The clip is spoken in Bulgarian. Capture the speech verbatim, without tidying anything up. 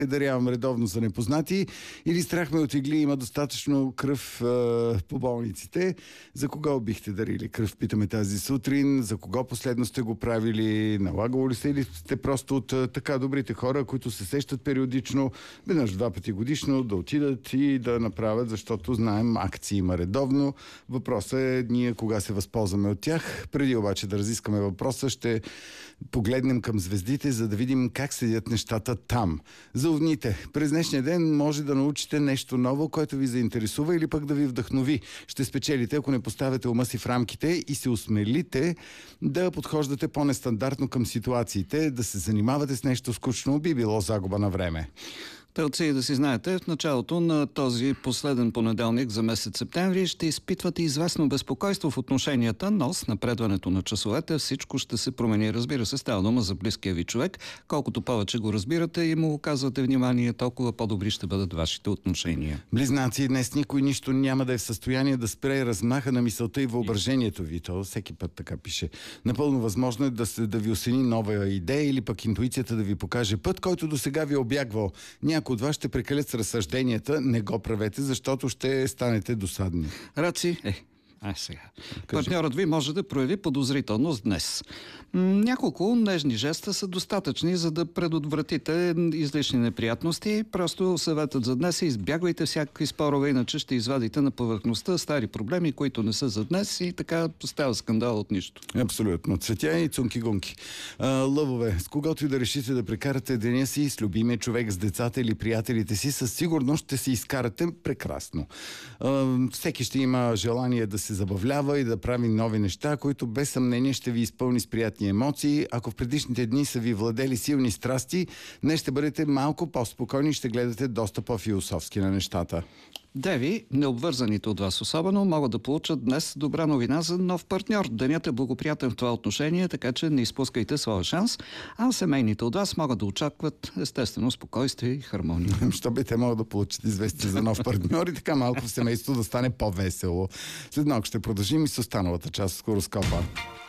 дарявам редовно за непознати, или страх ме от игли, има достатъчно кръв а, по болниците. За кого бихте дарили кръв, питаме тази сутрин. За кого последно сте го правили? Налагало ли се, или сте просто от а, така добрите хора, които се сещат периодично, веднъж два пъти годишно да отидат и да направят, защото знаем, акции има редовно. Въпросът е ние кога се възползваме от тях. Преди обаче да разискаме въпроса, ще погледнем към звездите, за да видим как седят нещата там. За овните. През днешния ден може да научите нещо ново, което ви заинтересува или пък да ви вдъхнови. Ще спечелите, ако не поставяте ума си в рамките и се осмелите да подхождате по-нестандартно към ситуациите, да се занимавате с нещо скучно, би било загуба на време. Телци, да си знаете, в началото на този последен понеделник за месец септември ще изпитвате известно безпокойство в отношенията, но с напредването на часовете всичко ще се промени. Разбира се, става дума за близкия ви човек. Колкото повече го разбирате и му оказвате внимание, толкова по-добри ще бъдат вашите отношения. Близнаци, днес никой нищо няма да е в състояние да спре размаха на мисълта и въображението ви. То всеки път така пише. Напълно възможно е да, се, да ви осени нова идея или пък интуицията да ви покаже път, който до сега ви е обягвал. Някои от вас ще прекалят с разсъжденията, не го правете, защото ще станете досадни. Раци, е, ай сега. Партньорът ви може да прояви подозрителност днес. Няколко нежни жеста са достатъчни, за да предотвратите излишни неприятности. Просто съветът за днес е: избягвайте всякакви спорове, иначе ще извадите на повърхността стари проблеми, които не са за днес, и така става скандал от нищо. Абсолютно. Цветя и цунки-гунки. А, лъвове, с когото и да решите да прекарате деня си, с любимия човек, с децата или приятелите си, със сигурност ще се изкарате прекрасно. А, всеки ще има желание да се забавлява и да прави нови неща, които без съмнение ще ви изпълни с приятни емоции. Ако в предишните дни са ви владели силни страсти, днес ще бъдете малко по-спокойни и ще гледате доста по-философски на нещата. Деви, необвързаните от вас особено, могат да получат днес добра новина за нов партньор. Денят е благоприятен в това отношение, така че не изпускайте своя шанс, а семейните от вас могат да очакват естествено спокойствие и хармония. Що би те могат да получат известие за нов партньор и така малко в семейството да стане по-весело. След малко ще продължим и с останалата част от хороскопа.